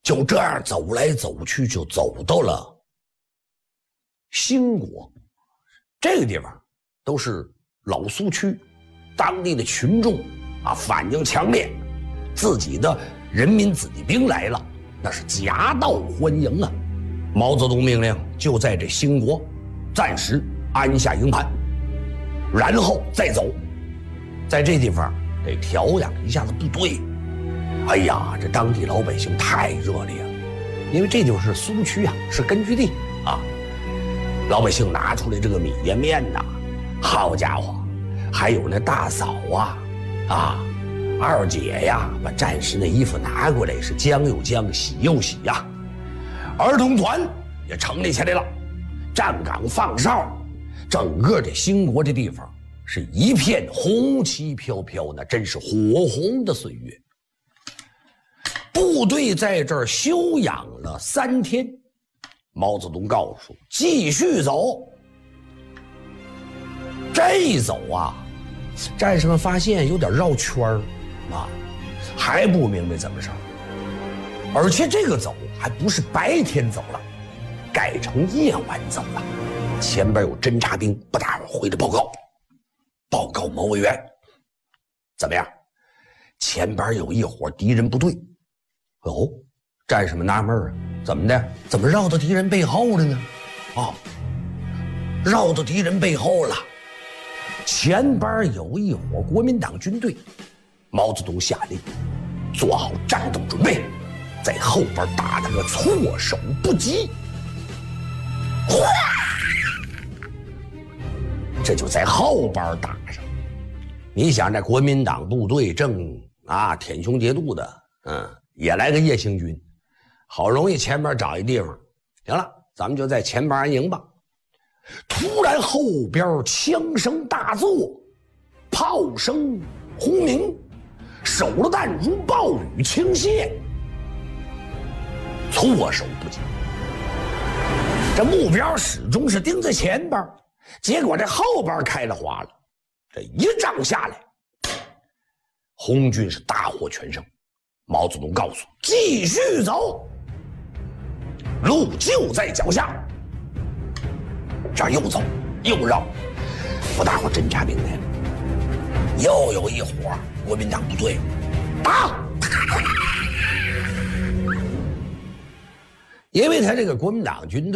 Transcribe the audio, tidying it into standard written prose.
就这样走来走去，就走到了兴国。这个地方都是老苏区，当地的群众啊反应强烈，自己的人民子弟兵来了，那是夹道欢迎啊。毛泽东命令就在这兴国暂时安下营盘，然后再走。在这地方得调养一下子部队。哎呀，这当地老百姓太热烈了，因为这就是苏区啊，是根据地啊。老百姓拿出来这个米呀面呐，好家伙，还有那大嫂啊，二姐呀，把战士那衣服拿过来，是将又将，洗又洗呀。儿童团也成立起来了，站岗放哨，整个这兴国这地方是一片红旗飘飘，那真是火红的岁月。部队在这儿休养了3天，毛泽东告诉继续走。这一走啊，战士们发现有点绕圈儿啊，还不明白怎么事儿。而且这个走还不是白天走了，改成夜晚走了。前边有侦察兵，不大会儿回来报告毛委员，怎么样？前边有一伙敌人部队。哦，战士们纳闷啊，怎么的？怎么绕到敌人背后了呢？绕到敌人背后了。前边有一伙国民党军队，毛泽东下令做好战斗准备，在后边打他个措手不及。哗！这就在后边打上。你想，这国民党部队正舔胸叠肚的，也来个夜行军，好容易前边找一地方，行了，咱们就在前边安营吧。突然后边枪声大作，炮声轰鸣，手榴弹如暴雨倾泻，措手不及。这目标始终是盯在前边，结果这后边开了花了。这一仗下来，红军是大获全胜。毛泽东告诉继续走，路就在脚下。这儿又走又绕，不大会儿侦察兵来了，又有一伙国民党部队打。因为他这个国民党军队